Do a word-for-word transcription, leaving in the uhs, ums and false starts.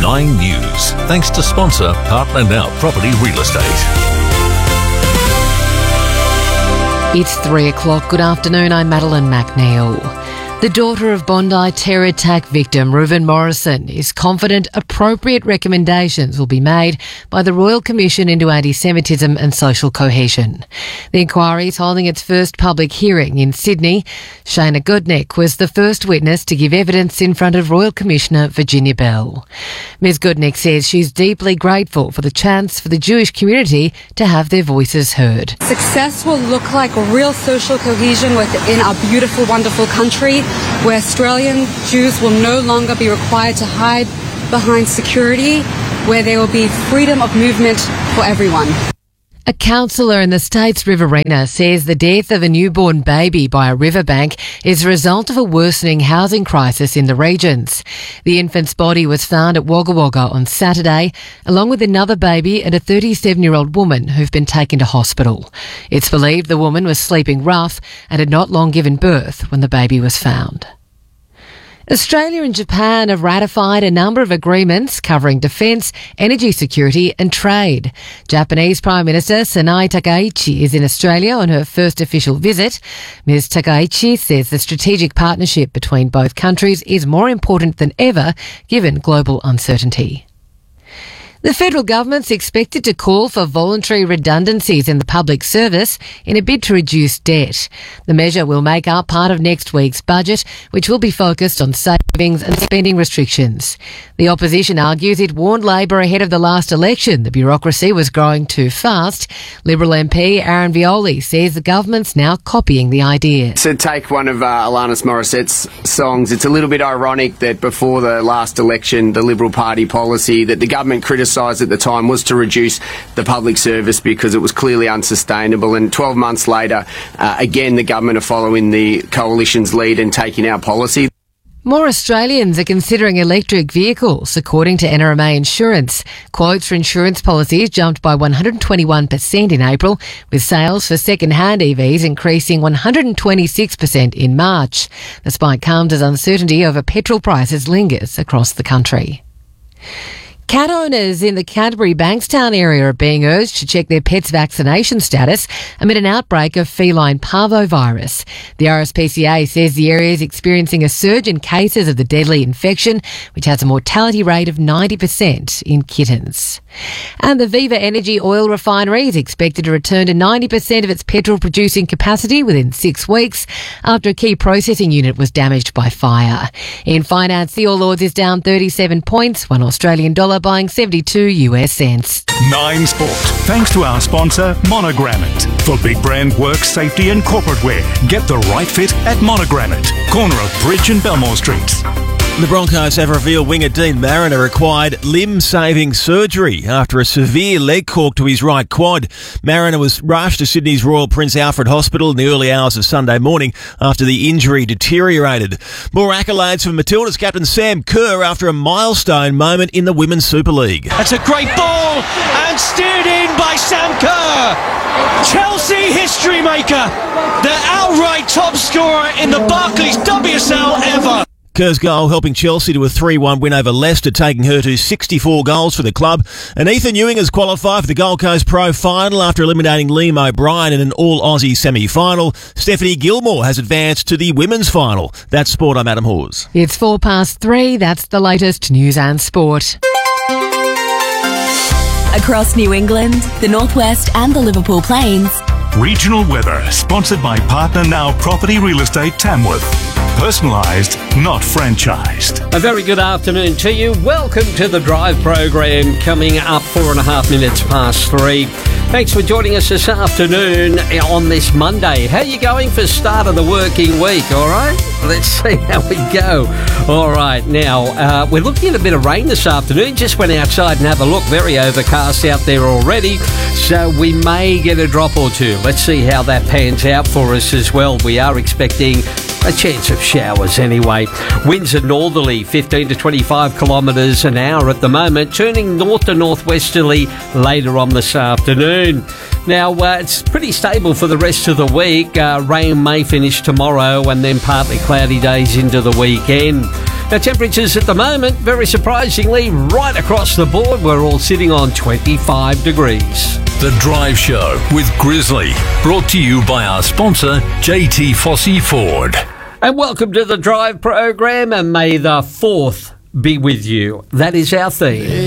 Nine News, thanks to sponsor Partner Now Property Real Estate. It's three o'clock. Good afternoon. I'm Madeline McNeil. The daughter of Bondi terror attack victim Reuven Morrison is confident appropriate recommendations will be made by the Royal Commission into Anti-Semitism and Social Cohesion. The inquiry is holding its first public hearing in Sydney. Shana Goodnick was the first witness to give evidence in front of Royal Commissioner Virginia Bell. Miz Goodnick says she's deeply grateful for the chance for the Jewish community to have their voices heard. Success will look like real social cohesion within our beautiful, wonderful country, where Australian Jews will no longer be required to hide behind security, where there will be freedom of movement for everyone. A councillor in the state's Riverina says the death of a newborn baby by a riverbank is a result of a worsening housing crisis in the regions. The infant's body was found at Wagga Wagga on Saturday, along with another baby and a thirty-seven-year-old woman who've been taken to hospital. It's believed the woman was sleeping rough and had not long given birth when the baby was found. Australia and Japan have ratified a number of agreements covering defence, energy security and trade. Japanese Prime Minister Sanae Takaichi is in Australia on her first official visit. Miz Takaichi says the strategic partnership between both countries is more important than ever given global uncertainty. The federal government's expected to call for voluntary redundancies in the public service in a bid to reduce debt. The measure will make up part of next week's budget, which will be focused on savings and spending restrictions. The opposition argues it warned Labor ahead of the last election the bureaucracy was growing too fast. Liberal M P Aaron Violi says the government's now copying the idea. To take one of uh, Alanis Morissette's songs, it's a little bit ironic that before the last election, the Liberal Party policy that the government criticised at the time was to reduce the public service because it was clearly unsustainable, and twelve months later, uh, again, the government are following the coalition's lead and taking our policy. More Australians are considering electric vehicles, according to N R M A Insurance. Quotes for insurance policies jumped by one hundred twenty-one percent in April, with sales for second-hand E Vs increasing one hundred twenty-six percent in March. The spike comes as uncertainty over petrol prices lingers across the country. Cat owners in the Canterbury Bankstown area are being urged to check their pets' vaccination status amid an outbreak of feline parvovirus. The R S P C A says the area is experiencing a surge in cases of the deadly infection, which has a mortality rate of ninety percent in kittens. And the Viva Energy oil refinery is expected to return to ninety percent of its petrol-producing capacity within six weeks after a key processing unit was damaged by fire. In finance, the All Ords is down thirty-seven points, one Australian dollar buying seventy-two US cents. Nine Sport, thanks to our sponsor Monogrammet. For big brand work, safety and corporate wear, get the right fit at Monogrammet, corner of Bridge and Belmore Streets. The Broncos have revealed winger Dean Mariner required limb-saving surgery after a severe leg cork to his right quad. Mariner was rushed to Sydney's Royal Prince Alfred Hospital in the early hours of Sunday morning after the injury deteriorated. More accolades for Matilda's captain Sam Kerr after a milestone moment in the Women's Super League. That's a great ball and steered in by Sam Kerr. Chelsea history maker, the outright top scorer in the Barclays W S L ever. Kerr's goal helping Chelsea to a three one win over Leicester, taking her to sixty-four goals for the club. And Ethan Ewing has qualified for the Gold Coast Pro Final after eliminating Liam O'Brien in an all-Aussie semi-final. Stephanie Gilmore has advanced to the Women's Final. That's Sport, I'm Adam Hawes. It's four past three. That's the latest news and sport. Across New England, the Northwest and the Liverpool Plains. Regional weather, sponsored by Partner Now Property Real Estate Tamworth. Personalised, not franchised. A very good afternoon to you. Welcome to the Drive program, coming up four and a half minutes past three. Thanks for joining us this afternoon on this Monday. How are you going for start of the working week, all right? Let's see how we go. All right, now, uh, we're looking at a bit of rain this afternoon. Just went outside and have a look. Very overcast out there already, so we may get a drop or two. Let's see how that pans out for us as well. We are expecting a chance of showers anyway. Winds are northerly, fifteen to twenty-five kilometres an hour at the moment, turning north to northwesterly later on this afternoon. afternoon. Now, uh, it's pretty stable for the rest of the week. Uh, rain may finish tomorrow and then partly cloudy days into the weekend. Now, temperatures at the moment, very surprisingly, right across the board, we're all sitting on twenty-five degrees. The Drive Show with Grizzly, brought to you by our sponsor, J T Fossey Ford. And welcome to the Drive program, and may the fourth be with you. That is our theme.